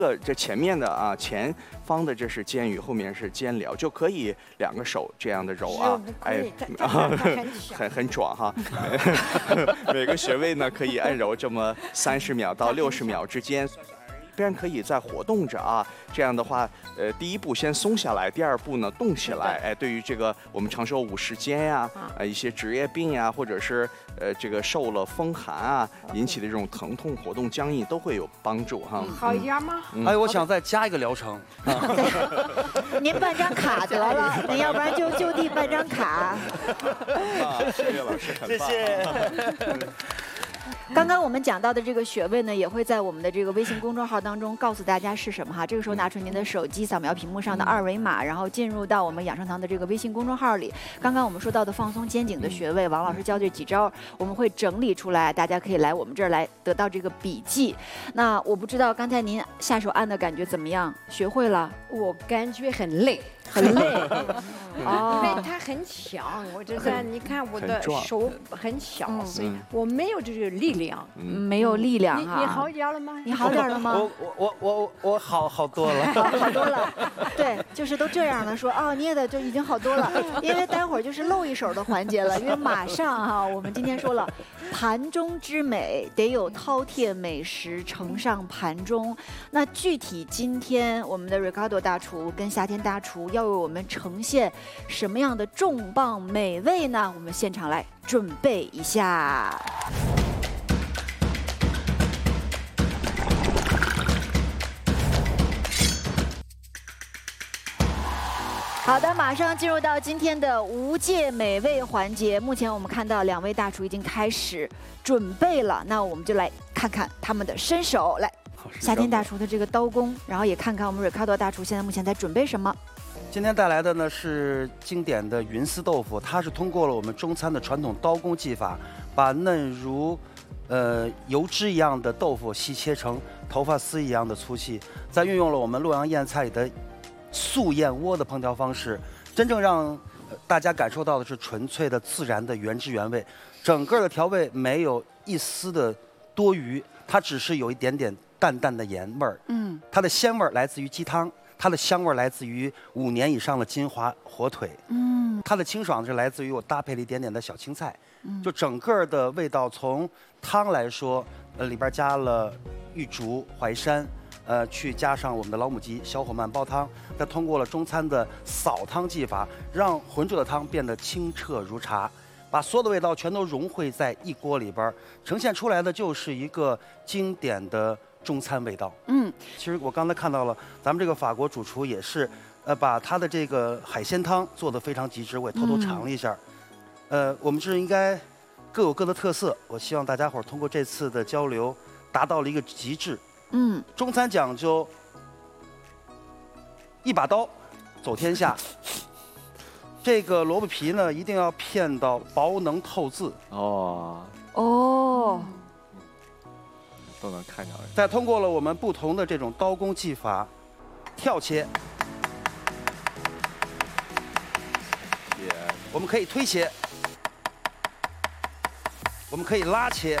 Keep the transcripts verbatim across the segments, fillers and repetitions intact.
这这前面的啊，前方的这是煎鱼，后面是煎料，就可以两个手这样的揉啊，哎，很很壮哈。每个穴位呢可以按揉这么三十秒到六十秒之间。虽然可以在活动着啊，这样的话，呃，第一步先松下来，第二步呢动起来，哎，对于这个我们常说五十肩呀，呃，一些职业病呀，或者是呃这个受了风寒啊引起的这种疼痛、活动僵硬都会有帮助哈。 好一点吗？ 哎，我想再加一个疗程。 您办张卡得了，您要不然就就地办张卡。 啊，谢谢老师，很棒。 谢谢。 刚刚我们讲到的这个穴位呢，也会在我们的这个微信公众号当中告诉大家是什么哈。这个时候拿出您的手机，扫描屏幕上的二维码，然后进入到我们养生堂的这个微信公众号里。刚刚我们说到的放松肩颈的穴位，王老师教这几招，我们会整理出来，大家可以来我们这儿来得到这个笔记。那我不知道刚才您下手按的感觉怎么样？学会了？ 我感觉很累。 很累， 哦，因为它很强，我这在你看我的手很小，所以我没有这个力量， 没有力量哈。你好一点了吗？ 你好点了吗？ 我我我我我好好多了， 好多了。对，就是都这样了，说哦捏的就已经好多了，因为待会儿就是露一手的环节了，因为马上哈，我们今天说了，盘中之美得有饕餮美食呈上盘中。那具体今天我们的 Ricardo 大厨跟夏天大厨要为我们呈现什么样的重磅美味呢？我们现场来准备一下。好的，马上进入到今天的无界美味环节。目前我们看到两位大厨已经开始准备了，那我们就来看看他们的身手。来，夏天大厨的这个刀工，然后也看看我们 Ricardo 大厨现在目前在准备什么。 今天带来的呢是经典的云丝豆腐，它是通过了我们中餐的传统刀工技法，把嫩如呃油脂一样的豆腐细切成头发丝一样的粗细，再运用了我们洛阳燕菜里的素燕窝的烹调方式，真正让大家感受到的是纯粹的自然的原汁原味。整个的调味没有一丝的多余，它只是有一点点淡淡的盐味儿。嗯，它的鲜味儿来自于鸡汤。它的香味来自于五年以上的金华火腿，嗯，它的清爽是来自于我搭配了一点点的小青菜，嗯，就整个的味道从汤来说，呃，里边加了玉竹、淮山，呃，去加上我们的老母鸡，小火慢煲汤，再通过了中餐的扫汤技法，让浑浊的汤变得清澈如茶，把所有的味道全都融汇在一锅里边，呈现出来的就是一个经典的中餐味道。嗯，其实我刚才看到了，咱们这个法国主厨也是，呃，把他的这个海鲜汤做得非常极致，我也偷偷尝了一下。嗯、呃，我们这应该各有各的特色，我希望大家伙儿通过这次的交流，达到了一个极致。嗯，中餐讲究一把刀走天下。这个萝卜皮呢，一定要片到薄能透字。 哦哦。 都能看着。 再通过了我们不同的这种刀工技法，跳切，我们可以推切，我们可以拉切，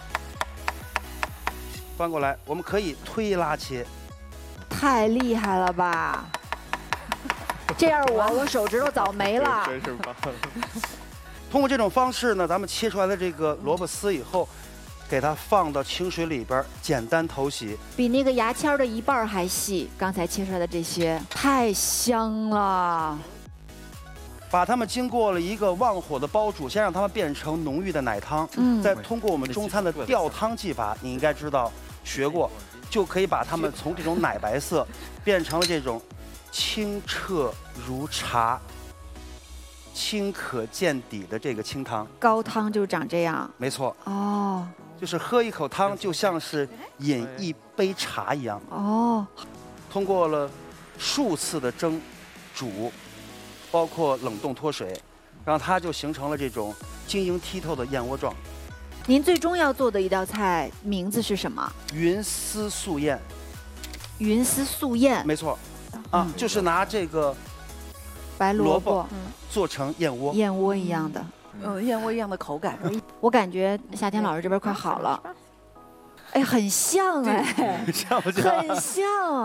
翻过来，我们可以推拉切。 太厉害了吧！这样我我手指头早没了。 真是棒。 通过这种方式呢，咱们切出来的这个萝卜丝以后，给它放到清水里边，简单头洗， 比那个牙签的一半还细。刚才切出来的这些太香了。 把它们经过了一个旺火的煲煮，先让它们变成浓郁的奶汤，嗯，再通过我们中餐的吊汤技法，你应该知道学过，就可以把它们从这种奶白色变成了这种清澈如茶、清可见底的这个清汤。 高汤就长这样。 没错。 哦。 就是喝一口汤，就像是饮一杯茶一样。哦，通过了数次的蒸、煮，包括冷冻脱水，让它就形成了这种晶莹剔透的燕窝状。 您最终要做的一道菜名字是什么？ 云丝素燕。 云丝素燕。 没错，啊，就是拿这个白萝卜做成燕窝， 燕窝一样的。 嗯，燕窝一样的口感。 我感觉夏天老师这边快好了。 哎，很像哎， 像不像？ 很像。